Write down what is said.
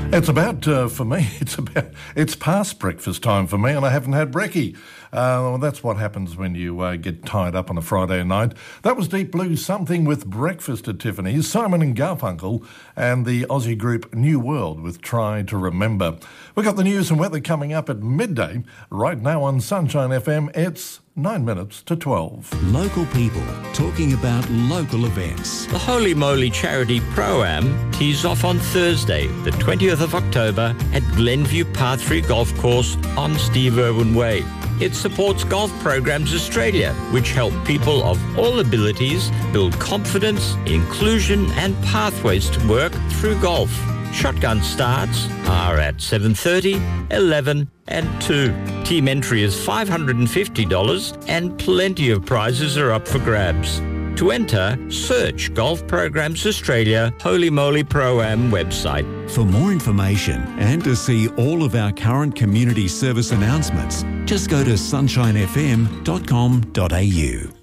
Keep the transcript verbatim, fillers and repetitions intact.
It's about, uh, for me, it's about, it's past breakfast time for me and I haven't had brekkie. Uh, well, that's what happens when you uh, get tied up on a Friday night. That was Deep Blue Something with Breakfast at Tiffany's, Simon and Garfunkel, and the Aussie group New World with Try to Remember. We've got the news and weather coming up at midday. Right now on Sunshine F M, it's nine minutes to twelve. Local people talking about local events. The Holy Moly Charity Pro-Am tees off on Thursday, the twentieth of October at Glenview Par three Golf Course on Steve Irwin Way. It supports Golf Programs Australia, which help people of all abilities build confidence, inclusion and pathways to work through golf. Shotgun starts are at seven thirty, eleven and two. Team entry is five hundred fifty dollars and plenty of prizes are up for grabs. To enter, search Golf Programs Australia Holy Moly Pro-Am website. For more information and to see all of our current community service announcements, just go to sunshine f m dot com dot a u.